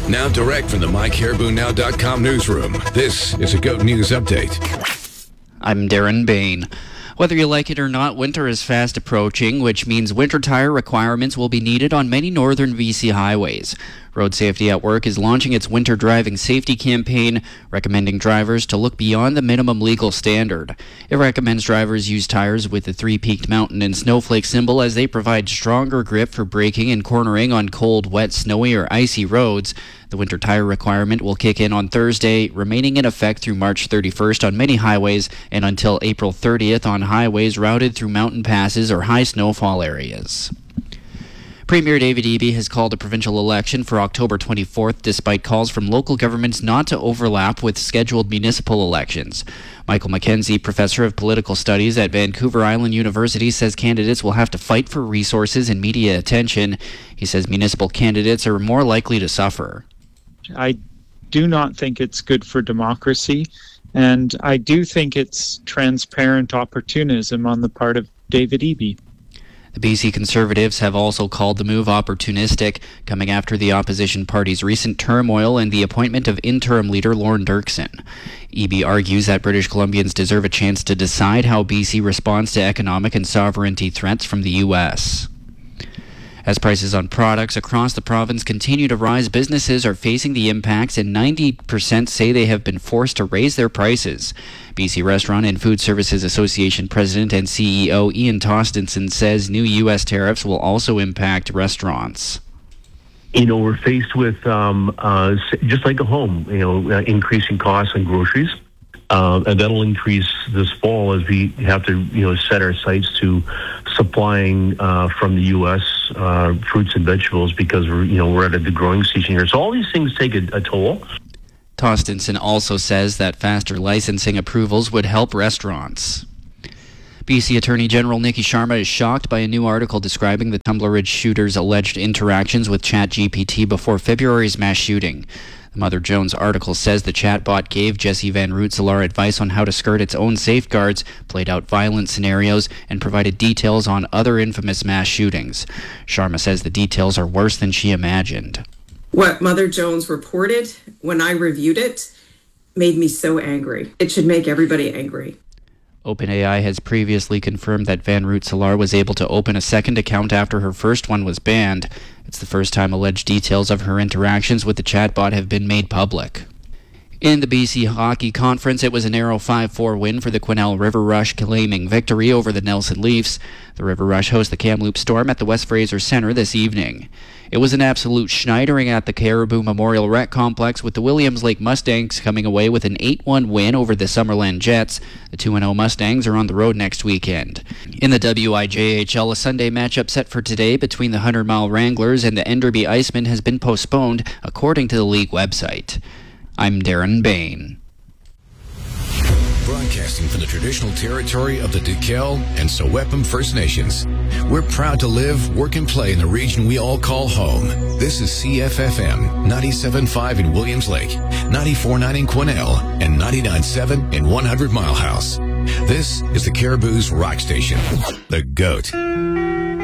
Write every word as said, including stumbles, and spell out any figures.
Now direct from the my caribou now dot com newsroom, this is a Goat News Update. I'm Darren Bain. Whether you like it or not, winter is fast approaching, which means winter tire requirements will be needed on many northern B C highways. Road Safety at Work is launching its winter driving safety campaign, recommending drivers to look beyond the minimum legal standard. It recommends drivers use tires with the three-peaked mountain and snowflake symbol as they provide stronger grip for braking and cornering on cold, wet, snowy, or icy roads. The winter tire requirement will kick in on Thursday, remaining in effect through March thirty-first on many highways and until April thirtieth on highways routed through mountain passes or high snowfall areas. Premier David Eby has called a provincial election for October twenty-fourth despite calls from local governments not to overlap with scheduled municipal elections. Michael McKenzie, professor of political studies at Vancouver Island University, says candidates will have to fight for resources and media attention. He says municipal candidates are more likely to suffer. I do not think it's good for democracy, and I do think it's transparent opportunism on the part of David Eby. The B C Conservatives have also called the move opportunistic, coming after the opposition party's recent turmoil and the appointment of interim leader Lorne Dirksen. Eby argues that British Columbians deserve a chance to decide how B C responds to economic and sovereignty threats from the U S. As prices on products across the province continue to rise, businesses are facing the impacts, and ninety percent say they have been forced to raise their prices. B C Restaurant and Food Services Association President and C E O Ian Tostenson says new U S tariffs will also impact restaurants. You know, we're faced with, um, uh, just like a home, you know, uh, increasing costs on groceries. Uh, and that'll increase this fall as we have to, you know, set our sights to supplying uh, from the U S uh, fruits and vegetables because we're, you know, we're at the growing season here. So all these things take a, a toll. Tostenson also says that faster licensing approvals would help restaurants. B C Attorney General Nikki Sharma is shocked by a new article describing the Tumbler Ridge shooter's alleged interactions with ChatGPT before February's mass shooting. The Mother Jones article says the chatbot gave Jesse Van Rootselaar advice on how to skirt its own safeguards, played out violent scenarios, and provided details on other infamous mass shootings. Sharma says the details are worse than she imagined. What Mother Jones reported when I reviewed it made me so angry. It should make everybody angry. OpenAI has previously confirmed that Van Rootselaar was able to open a second account after her first one was banned. It's the first time alleged details of her interactions with the chatbot have been made public. In the B C Hockey Conference, it was a narrow five four win for the Quesnel River Rush, claiming victory over the Nelson Leafs. The River Rush host the Kamloops Storm at the West Fraser Centre this evening. It was an absolute schneidering at the Caribou Memorial Rec Complex, with the Williams Lake Mustangs coming away with an eight one win over the Summerland Jets. The two and oh Mustangs are on the road next weekend. In the W I J H L, a Sunday matchup set for today between the Hundred Mile Wranglers and the Enderby Icemen has been postponed, according to the league website. I'm Darren Bain. Broadcasting from the traditional territory of the Duquel and Sewepum First Nations. We're proud to live, work, and play in the region we all call home. This is C F F M ninety-seven point five in Williams Lake, ninety-four point nine in Quesnel, and ninety-nine point seven in one hundred Mile House. This is the Caribou's rock station, The Goat.